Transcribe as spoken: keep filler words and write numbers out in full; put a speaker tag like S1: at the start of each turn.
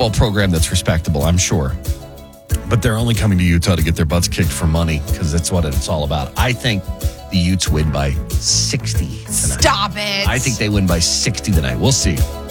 S1: football program that's respectable, I'm sure. But they're only coming to Utah to get their butts kicked for money because that's what it's all about. I think the Utes win by sixty tonight.
S2: Stop it.
S1: I think they win by sixty tonight. We'll see.